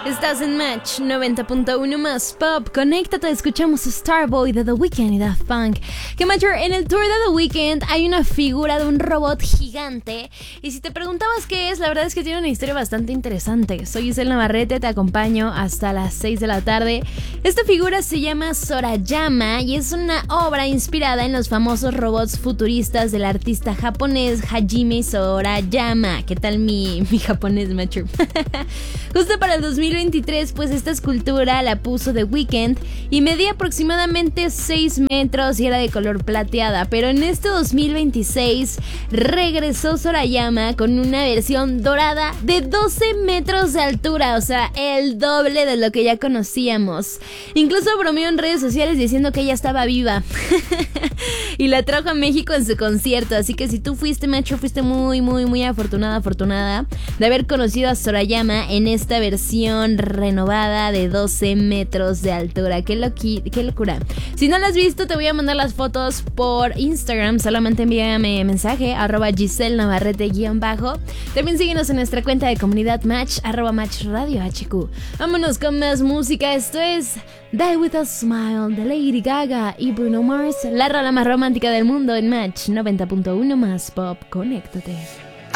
Estás en Match 90.1 más Pop. Conéctate, escuchamos Starboy de The Weeknd y Daft Punk. Que Mayor, en el tour de The Weeknd hay una figura de un robot gigante. Y si te preguntabas qué es, la verdad es que tiene una historia bastante interesante. Soy Giselle Navarrete, te acompaño hasta las 6 de la tarde. Esta figura se llama Sorayama y es una obra inspirada en los famosos robots futuristas del artista japonés Hajime Sorayama. ¿Qué tal mi japonés, Macho? Justo para el 2023, pues esta escultura la puso The Weeknd y medía aproximadamente 6 metros y era de color plateada, pero en este 2026 regresó Sorayama con una versión dorada de 12 metros de altura, o sea, el doble de lo que ya conocíamos. Incluso bromeó en redes sociales diciendo que ella estaba viva y la trajo a México en su concierto, así que si tú fuiste, Macho, fuiste muy afortunada de haber conocido a Sorayama en esta versión renovada de 12 metros de altura. Qué locura. Si no la has visto, te voy a mandar las fotos por Instagram. Solamente envíame mensaje @Giselle Navarrete _ También síguenos en nuestra cuenta de comunidad Match @Match Radio HQ. Vámonos con más música. Esto es Die With A Smile de Lady Gaga y Bruno Mars, la rola más romántica del mundo en Match 90.1 más Pop. Conéctate.